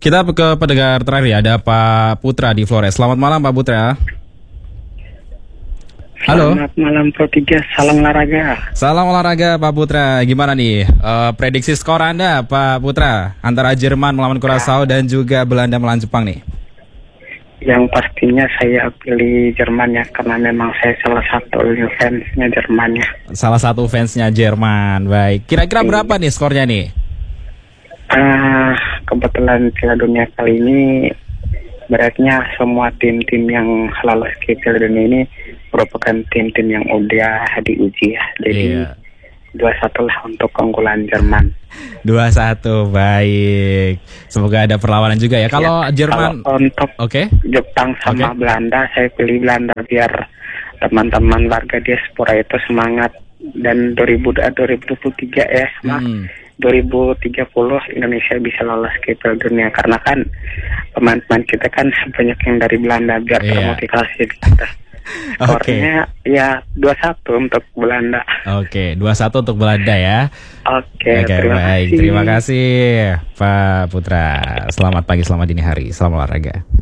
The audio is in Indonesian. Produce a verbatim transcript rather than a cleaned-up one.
Kita ke pendengar terakhir ya, ada Pak Putra di Flores. Selamat malam Pak Putra. Halo. Selamat malam Pro tiga, salam olahraga. Salam olahraga Pak Putra. Gimana nih uh, prediksi skor Anda Pak Putra antara Jerman melawan Curaçao dan juga Belanda melawan Jepang nih? Yang pastinya saya pilih Jerman ya, karena memang saya salah satu fansnya Jerman ya. Salah satu fansnya Jerman, baik. Kira-kira berapa nih skornya nih? Uh, kebetulan Piala Dunia kali ini beratnya semua tim-tim yang lolos ke Piala Dunia ini merupakan tim-tim yang udah diuji ya. Jadi iya. dua satu lah untuk keunggulan Jerman. dua satu, baik. Semoga ada perlawanan juga ya. Kalau ya, Jerman kalau untuk okay. Jepang sama okay. Belanda, saya pilih Belanda biar teman-teman warga diaspora itu semangat, dan dua ribu dua puluh tiga ya, hmm. dua ribu tiga puluh Indonesia bisa lolos ke Piala Dunia, karena kan pemain-pemain kita kan banyak yang dari Belanda, biar yeah. termotivasi kita. Skornya okay. ya dua satu untuk Belanda. Oke, okay, dua satu untuk Belanda ya. Oke, okay, okay, terima baik. kasih. Terima kasih Pak Putra. Selamat pagi, selamat dini hari, selamat olahraga.